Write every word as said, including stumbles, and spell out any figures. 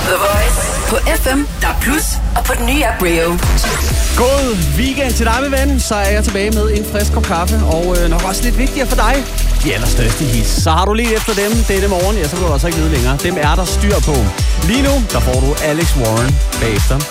The Voice på F M, D A B plus, og på den nye app Rio. God weekend til dig, min ven. Så er jeg tilbage med en frisk kop kaffe, og øh, nok også lidt vigtigere for dig, de allerstørste hits. Så har du lige efter dem denne morgen, ja, så vil du altså ikke vide længere. Dem er der styr på. Lige nu, der får du Alex Warren bagefter.